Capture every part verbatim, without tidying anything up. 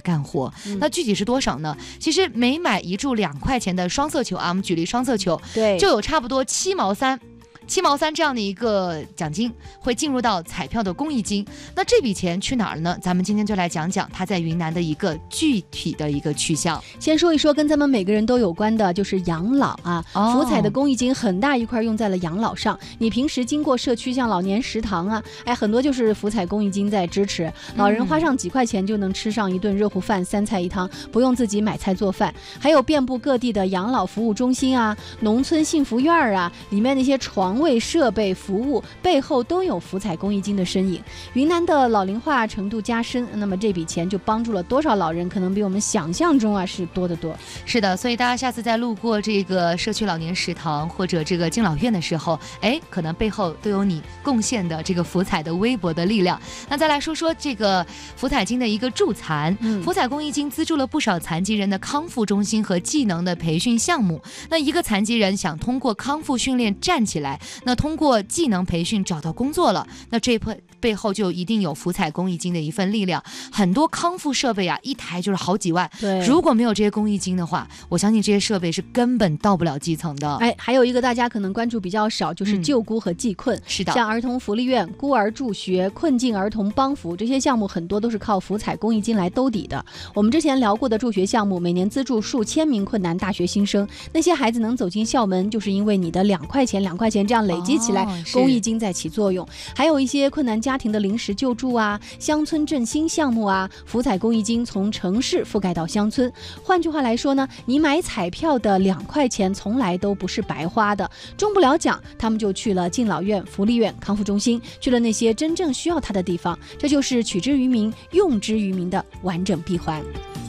干活。嗯、那具体是多少呢？其实每买一注两块钱的双色球啊，我们举例双色球， 对， 就有差不多七毛三。七毛三这样的一个奖金会进入到彩票的公益金，那这笔钱去哪儿了呢？咱们今天就来讲讲它在云南的一个具体的一个去向。 先说一说跟咱们每个人都有关的，就是养老啊。 哦、 福彩的公益金很大一块用在了养老上。你平时经过社区像老年食堂啊，哎，很多就是福彩公益金在支持，老人花上几块钱就能吃上一顿热乎饭，三菜一汤，不用自己买菜做饭。还有遍布各地的养老服务中心啊、农村幸福院啊，里面那些床位设备服务背后都有福彩公益金的身影。云南的老龄化程度加深，那么这笔钱就帮助了多少老人，可能比我们想象中啊是多得多。 是的，所以大家下次在路过这个社区老年食堂或者这个敬老院的时候，哎，可能背后都有你贡献的这个福彩的微薄的力量。那再来说说这个福彩金的一个助残，嗯、福彩公益金资助了不少残疾人的康复中心和技能的培训项目。那一个残疾人想通过康复训练站起来，那通过技能培训找到工作了，那这背后就一定有福彩公益金的一份力量。很多康复设备啊，一台就是好几万， 对， 如果没有这些公益金的话，我相信这些设备是根本到不了基层的。 哎，还有一个大家可能关注比较少，就是救孤和济困。嗯、 是的， 像儿童福利院、孤儿助学、困境儿童帮扶这些项目，很多都是靠福彩公益金来兜底的。我们之前聊过的助学项目，每年资助数千名困难大学新生，那些孩子能走进校门，就是因为你的两块钱、两块钱这样累积起来，哦、公益金在起作用。还有一些困难家庭的临时救助啊、乡村振兴项目啊，福彩公益金从城市覆盖到乡村。换句话来说呢，你买彩票的两块钱从来都不是白花的，中不了奖，他们就去了敬老院、福利院、康复中心，去了那些真正需要它的地方。这就是取之于民、用之于民的完整闭环。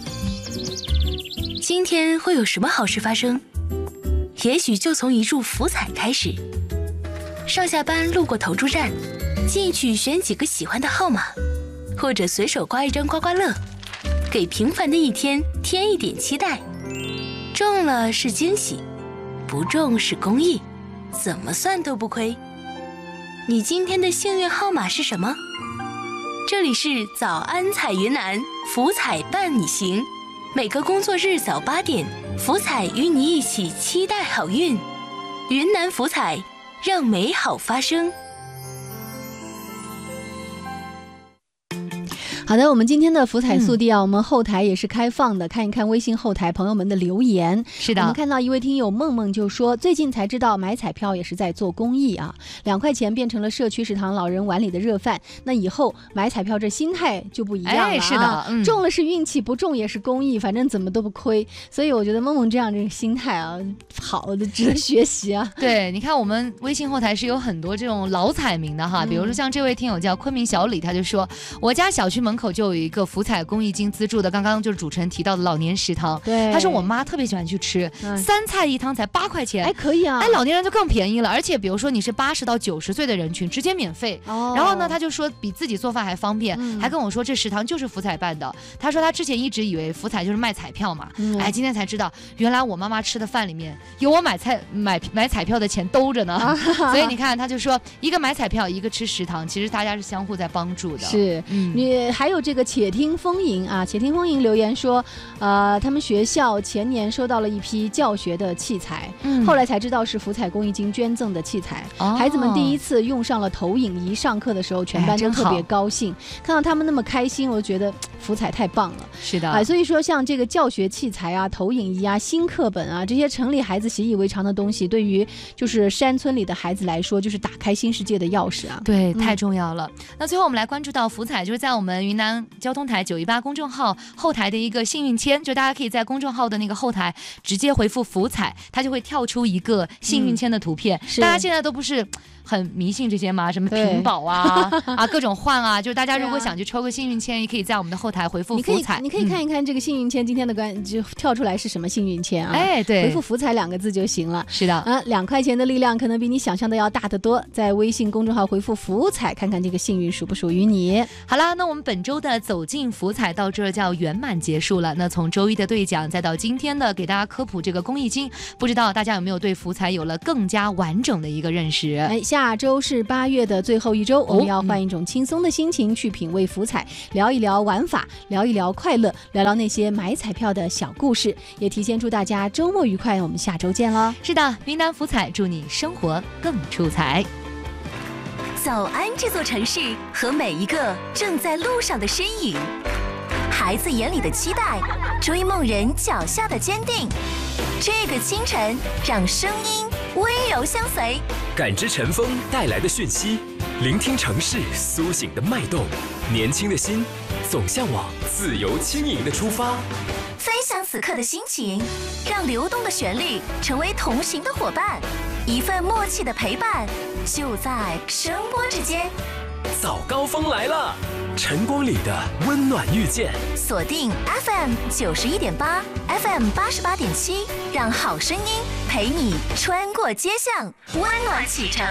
今天会有什么好事发生？也许就从一注福彩开始。上下班路过投注站，进去选几个喜欢的号码，或者随手刮一张刮刮乐，给平凡的一天添一点期待。中了是惊喜，不中是公益，怎么算都不亏。你今天的幸运号码是什么？这里是早安彩云南，福彩伴你行。每个工作日早八点，福彩与你一起期待好运。云南福彩，让美好发生。 好的，我们今天的福彩速递啊、嗯，我们后台也是开放的，看一看微信后台朋友们的留言。 是的， 我们看到一位听友梦梦就说，最近才知道买彩票也是在做公益啊，两块钱变成了社区食堂老人碗里的热饭，那以后买彩票这心态就不一样了、啊。 哎，是的、嗯， 中了是运气，不中也是公益，反正怎么都不亏。所以我觉得梦梦这样这个心态啊，好的，值得学习啊。 对，你看我们微信后台是有很多这种老彩民的哈，比如说像这位听友叫昆明小李，他就说我家小区门口就有一个福彩公益金资助的，刚刚就是主持人提到的老年食堂。 对， 他说我妈特别喜欢去吃，嗯、三菜一汤才八块钱， 哎，可以啊， 哎，老年人就更便宜了。而且比如说你是八十到九十岁的人群，直接免费。哦，然后呢，他就说比自己做饭还方便，嗯、还跟我说这食堂就是福彩办的。他说他之前一直以为福彩就是卖彩票嘛，嗯、哎，今天才知道原来我妈妈吃的饭里面有我买菜买买彩票的钱兜着呢。啊、所以你看，他就说一个买彩票，一个吃食堂，其实大家是相互在帮助的。 是，嗯、你还有这个且听风吟啊，且听风吟留言说，呃，他们学校前年收到了一批教学的器材，嗯、后来才知道是福彩公益金捐赠的器材。哦、孩子们第一次用上了投影仪上课的时候，全班都特别高兴。哎、看到他们那么开心，我觉得福彩太棒了。 是的， 啊，所以说像这个教学器材啊、投影仪啊、新课本啊这些城里孩子习以为常的东西，对于就是山村里的孩子来说，就是打开新世界的钥匙啊。 对，太重要了。嗯、那最后我们来关注到福彩，就是在我们云南交通台九一八公众号后台的一个幸运签，就大家可以在公众号的那个后台直接回复福彩，它就会跳出一个幸运签的图片。嗯、大家现在都不是很迷信这些吗？什么屏保啊啊各种换啊，就是大家如果想去抽个幸运签，也可以在我们的后台回复福彩。 你可以你可以看一看这个幸运签今天的关就跳出来是什么幸运签啊？ 哎，对， 回复福彩两个字就行了。 是的， 啊，两块钱的力量可能比你想象的要大得多。在微信公众号回复福彩，看看这个幸运属不属于你。 好啦，那我们本周的走进福彩到这儿就要圆满结束了。那从周一的兑奖，再到今天的给大家科普这个公益金，不知道大家有没有对福彩有了更加完整的一个认识？ 哎，下周是八月的最后一周，我们要换一种轻松的心情去品味福彩，聊一聊玩法。 法，聊一聊快乐，聊聊那些买彩票的小故事，也提前祝大家周末愉快，我们下周见喽。 是的，云南福彩祝你生活更出彩。 早安这座城市和每一个正在路上的身影，孩子眼里的期待，追梦人脚下的坚定。这个清晨，让声音温柔相随， 感知晨风带来的讯息，聆听城市苏醒的脉动。年轻的心总向往自由轻盈的出发。 分享此刻的心情，让流动的旋律成为同行的伙伴，一份默契的陪伴，就在声波之间。 早高峰来了，晨光里的温暖遇见。 锁定 F M 九十一点八 ，F M 八十八点七，让好声音陪你穿过街巷，温暖启程。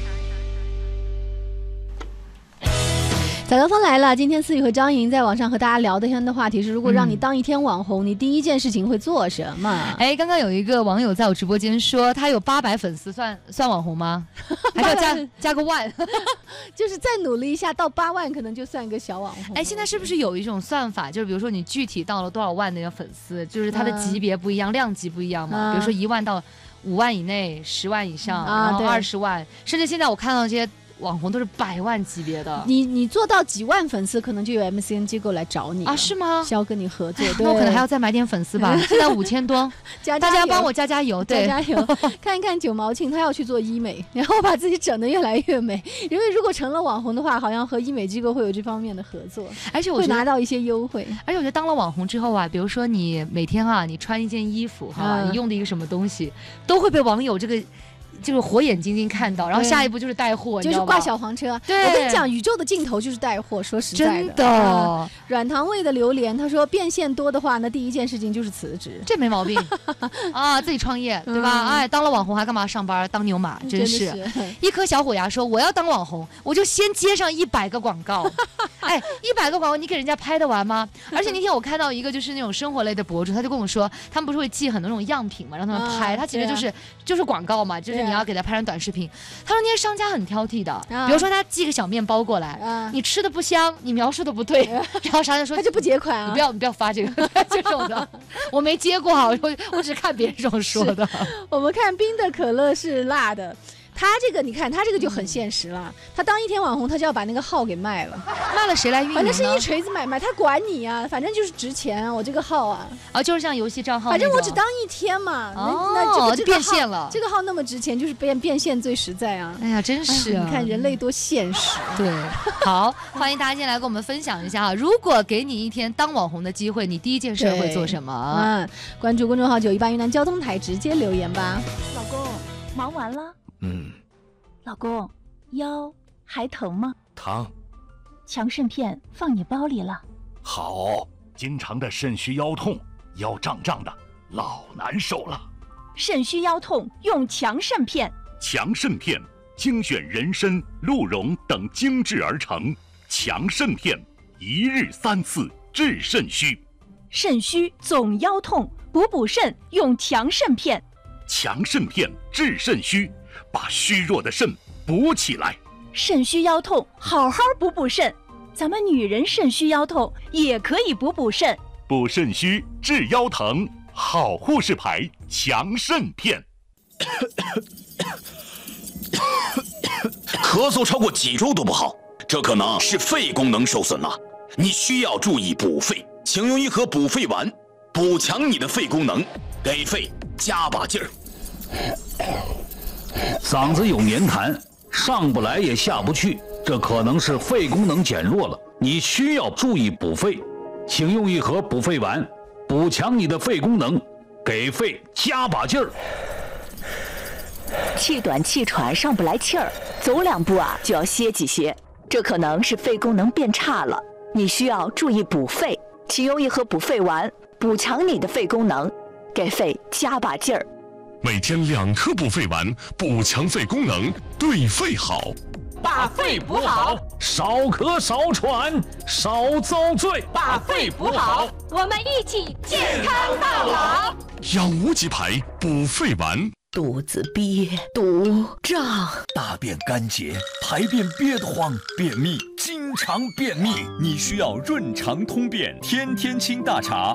早高峰来了，今天思雨和张莹在网上和大家聊的天的话题是，如果让你当一天网红，嗯、你第一件事情会做什么？ 哎，刚刚有一个网友在我直播间说，他有八百粉丝，算算网红吗？还是要加加个万？ 就是再努力一下，到八万可能就算一个小网红。 哎，现在是不是有一种算法，就是比如说你具体到了多少万那个粉丝，就是它的级别不一样，嗯、量级不一样嘛？嗯、比如说一万到五万以内，十万以上，啊、然后二十万，甚至现在我看到这些网红都是百万级别的。 你你做到几万粉丝，可能就有 M C N 机构来找你啊？是吗？ 需要跟你合作。对， 那我可能还要再买点粉丝吧。现在五千多， 加大家帮我加加油，对， 加加油。看一看九毛庆，他要去做医美，然后把自己整得越来越美。因为如果成了网红的话，好像和医美机构会有这方面的合作， 而且我会拿到一些优惠。 而且我觉得当了网红之后啊，比如说你每天啊，你穿一件衣服哈、啊，嗯、你用的一个什么东西，都会被网友这个。就是火眼金睛看到，然后下一步就是带货， 就是挂小黄车。 对， 我跟你讲，宇宙的尽头就是带货。说实在的， 真的。啊、 软糖味的榴莲，他说变现多的话，那第一件事情就是辞职， 这没毛病啊，自己创业对吧？嗯、哎，当了网红还干嘛上班当牛马？真是。真是一颗小虎牙说，我要当网红，我就先接上一百个广告。哎，一百个广告你给人家拍得完吗？而且那天我看到一个就是那种生活类的博主，他就跟我说，他们不是会寄很多那种样品嘛，让他们拍，啊、他其实就是、啊、就是广告嘛，就是你要给他拍成短视频。他说那些商家很挑剔的，啊、比如说他寄个小面包过来，啊、你吃的不香，你描述的不对，啊、然后商家说他就不结款啊， 你不要你不要发这个这种的，我没接过啊，我我只看别人这么说的。 我们看冰的可乐是辣的。他这个你看，他这个就很现实了。他当一天网红，他就要把那个号给卖了， 卖了谁来运营呢？ 反正是一锤子买卖，他管你呀、啊，反正就是值钱。我这个号啊， 啊，就是像游戏账号， 反正我只当一天嘛。 哦， 那这个就变现了。 这个号那么值钱，就是变变现最实在啊。 哎呀，真是、啊哎！你看人类多现实。 对，好，欢迎大家今天来跟我们分享一下啊。如果给你一天当网红的机会，你第一件事会做什么？ 嗯，关注公众号九一八云南交通台，直接留言吧。 老公，忙完了？ 嗯。 老公，腰还疼吗？ 疼。 强肾片放你包里了。 好，经常的肾虚腰痛，腰胀胀的，老难受了。 肾虚腰痛用强肾片。 强肾片精选人参、鹿茸等精制而成，强肾片一日三次治肾虚。 肾虚总腰痛，补补肾用强肾片。 强肾片治肾虚。把虚弱的肾补起来， 肾虚腰痛好好补补肾，咱们女人肾虚腰痛也可以补补肾， 补肾虚治腰疼，好护士牌强肾片。 咳嗽超过几周都不好，这可能是肺功能受损了，你需要注意补肺，请用一盒补肺丸，补强你的肺功能，给肺加把劲儿。 嗓子有黏痰，上不来也下不去，这可能是肺功能减弱了，你需要注意补肺，请用一盒补肺丸，补强你的肺功能，给肺加把劲儿。 气短气喘上不来气儿，走两步啊就要歇几歇，这可能是肺功能变差了，你需要注意补肺，请用一盒补肺丸，补强你的肺功能，给肺加把劲儿。 每天两颗补肺丸，补强肺功能，对肺好。 把肺补好， 少咳少喘，少遭罪。 把肺补好，我们一起健康到老。 养无极牌补肺丸。 肚子憋、堵、胀， 大便干结，排便憋得慌，便秘，经常便秘， 你需要润肠通便天天清大茶，